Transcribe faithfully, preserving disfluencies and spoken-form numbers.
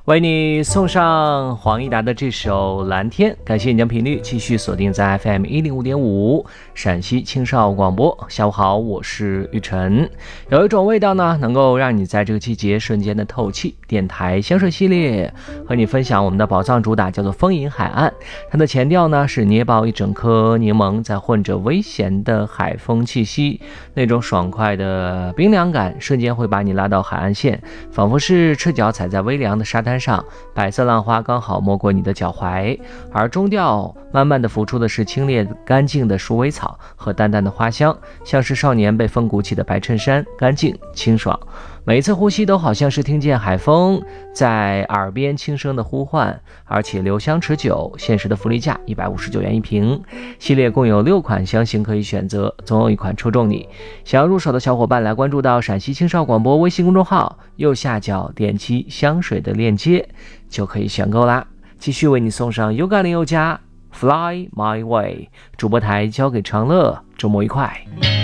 为你送上黄义达的这首《蓝天》，感谢你将频率继续锁定在 F M 一零五点五 陕西青少广播。下午好，我是玉晨。有一种味道呢，能够让你在这个季节瞬间的透气。电台香水系列和你分享我们的宝藏主打，叫做风吟海岸。它的前调呢是捏爆一整颗柠檬，再混着微咸的海风气息，那种爽快的冰凉感瞬间会把你拉到海岸线，仿佛是赤脚踩在微凉的沙滩上，白色浪花刚好没过你的脚踝。而中调慢慢的浮出的是清冽干净的鼠尾草和淡淡的花香，像是少年被风鼓起的白衬衫，干净清爽。每一次呼吸都好像是听见海风在耳边轻声的呼唤，而且留香持久。限时的福利价一百五十九元一瓶，系列共有六款香型可以选择，总有一款戳中你。想要入手的小伙伴来关注到陕西青少广播微信公众号，右下角点击香水的链接就可以选购啦。继续为你送上优咖林宥嘉 Fly My Way， 主播台交给长乐，周末愉快。